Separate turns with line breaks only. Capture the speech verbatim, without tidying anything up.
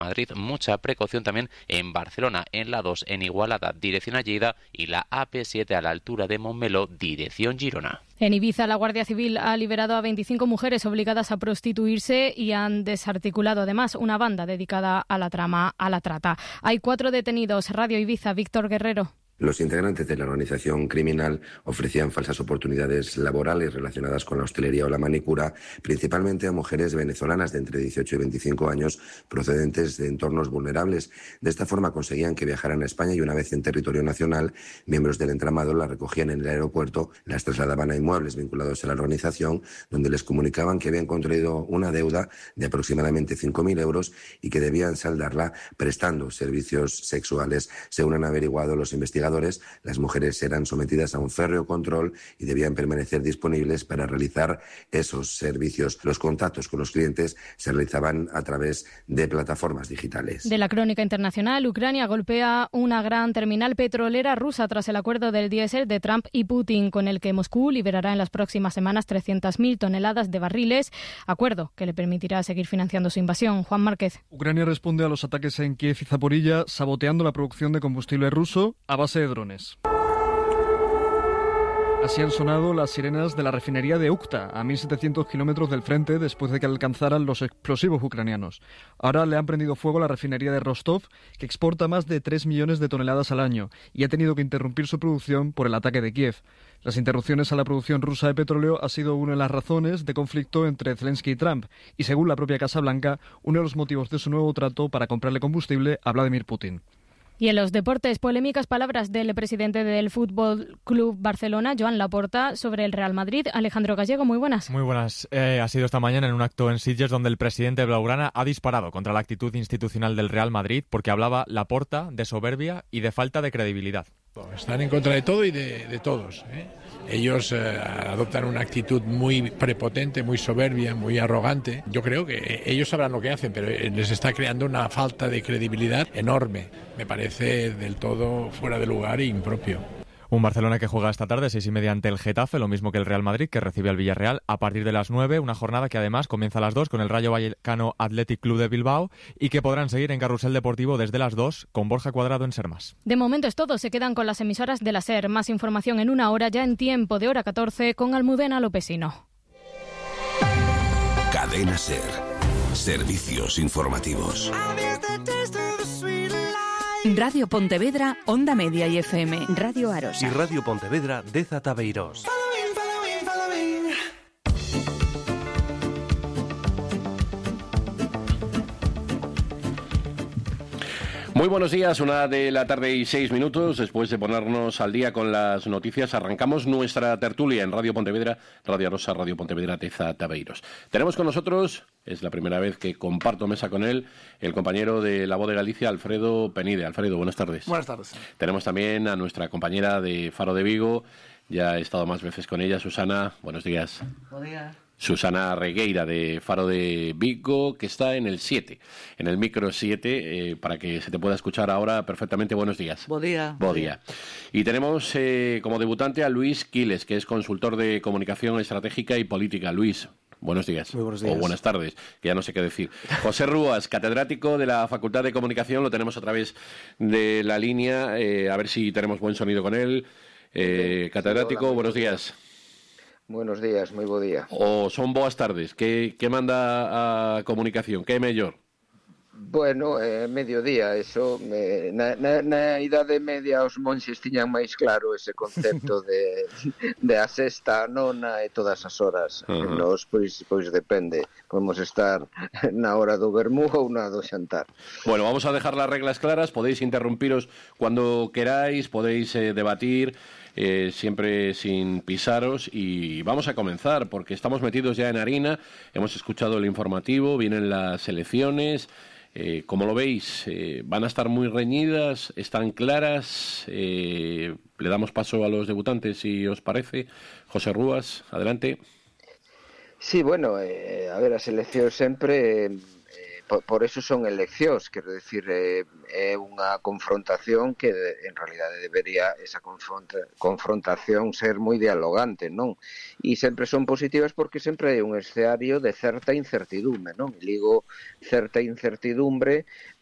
Madrid, mucha precaución también en Barcelona, en la dos en Igualada, dirección a Lleida, y la A P siete a la altura de Montmeló, dirección Girona.
En Ibiza, la Guardia Civil ha liberado a veinticinco mujeres obligadas a prostituirse y han desarticulado además una banda dedicada a la trama, a la trata. Hay cuatro detenidos. Radio Ibiza, Víctor Guerrero.
Los integrantes de la organización criminal ofrecían falsas oportunidades laborales relacionadas con la hostelería o la manicura, principalmente a mujeres venezolanas de entre dieciocho y veinticinco años procedentes de entornos vulnerables. De esta forma conseguían que viajaran a España y, una vez en territorio nacional, miembros del entramado las recogían en el aeropuerto, las trasladaban a inmuebles vinculados a la organización, donde les comunicaban que habían contraído una deuda de aproximadamente cinco mil euros y que debían saldarla prestando servicios sexuales. Según han averiguado los investigadores, las mujeres eran sometidas a un férreo control y debían permanecer disponibles para realizar esos servicios. Los contactos con los clientes se realizaban a través de plataformas digitales.
De la crónica internacional, Ucrania golpea una gran terminal petrolera rusa tras el acuerdo del diésel de Trump y Putin, con el que Moscú liberará en las próximas semanas trescientas mil toneladas de barriles, acuerdo que le permitirá seguir financiando su invasión. Juan Márquez.
Ucrania responde a los ataques en Kiev y Zaporilla, saboteando la producción de combustible ruso a base de drones. Así han sonado las sirenas de la refinería de Ukta, a mil setecientos kilómetros del frente, después de que alcanzaran los explosivos ucranianos. Ahora le han prendido fuego a la refinería de Rostov, que exporta más de tres millones de toneladas al año, y ha tenido que interrumpir su producción por el ataque de Kiev. Las interrupciones a la producción rusa de petróleo ha sido una de las razones de conflicto entre Zelensky y Trump, y según la propia Casa Blanca, uno de los motivos de su nuevo trato para comprarle combustible a Vladimir Putin.
Y en los deportes, polémicas palabras del presidente del Fútbol Club Barcelona, Joan Laporta, sobre el Real Madrid. Alejandro Gallego, muy buenas.
Muy buenas. Eh, ha sido esta mañana en un acto en Sitges donde el presidente blaugrana ha disparado contra la actitud institucional del Real Madrid porque hablaba Laporta de soberbia y de falta de credibilidad.
Están en contra de todo y de, de todos, ¿eh? Ellos eh, adoptan una actitud muy prepotente, muy soberbia, muy arrogante. Yo creo que ellos sabrán lo que hacen, pero les está creando una falta de credibilidad enorme. Me parece del todo fuera de lugar e impropio.
Un Barcelona que juega esta tarde, seis y media, ante el Getafe, lo mismo que el Real Madrid, que recibe al Villarreal a partir de las nueve, una jornada que además comienza a las dos con el Rayo Vallecano Athletic Club de Bilbao y que podrán seguir en Carrusel Deportivo desde las dos con Borja Cuadrado en Sermas.
De momento es todo, se quedan con las emisoras de la SER. Más información en una hora, ya en tiempo de hora catorce, con Almudena Lopesino.
Cadena SER. Servicios informativos.
Radio Pontevedra, Onda Media y F M. Radio Arosa.
Y Radio Pontevedra, Deza Tabeirós.
Muy buenos días, una de la tarde y seis minutos. Después de ponernos al día con las noticias, arrancamos nuestra tertulia en Radio Pontevedra, Radio Arosa, Radio Pontevedra, Teza Tabeirós. Tenemos con nosotros, es la primera vez que comparto mesa con él, el compañero de La Voz de Galicia, Alfredo Penide. Alfredo, buenas tardes.
Buenas tardes.
Tenemos también a nuestra compañera de Faro de Vigo, ya he estado más veces con ella, Susana. Buenos días.
Buenos días.
Susana Regueira, de Faro de Vigo, que está en el siete, en el micro siete, eh, para que se te pueda escuchar ahora perfectamente. Buenos días.
Buen día.
Buen día. Y tenemos eh, como debutante a Luis Quiles, que es consultor de comunicación estratégica y política. Luis, buenos días.
Muy buenos días.
O buenas tardes, que ya no sé qué decir. José Rúas, catedrático de la Facultad de Comunicación, lo tenemos a través de la línea, eh, a ver si tenemos buen sonido con él. Eh, catedrático, sí, hola, buenos días.
Buenos días, moi bo día.
O son boas tardes, que, que manda a comunicación, que é mellor?
Bueno, é eh, mediodía, eso, me, na, na, na idade media os monxes tiñan máis claro ese concepto de, de a sexta, a nona e todas as horas. Uh-huh. Nos, pois, pois depende, podemos estar na hora do vermú ou na do xantar.
Bueno, vamos a dejar las reglas claras, podéis interrumpiros cuando queráis, podéis eh, debatir, Eh, siempre sin pisaros, y vamos a comenzar porque estamos metidos ya en harina. Hemos escuchado el informativo, vienen las elecciones, eh, ¿cómo lo veis? Eh, ¿van a estar muy reñidas? ¿Están claras? Eh, le damos paso a los debutantes, si os parece. José Rúas, adelante.
Sí, bueno, eh, a ver, as eleccións sempre eh, por, por eso son eleccións, quero dicir, é, é unha confrontación que en realidade debería esa confronta, confrontación ser moi dialogante, non? E sempre son positivas porque sempre hai un escenario de certa incertidumbre, non? E ligo certa incertidumbre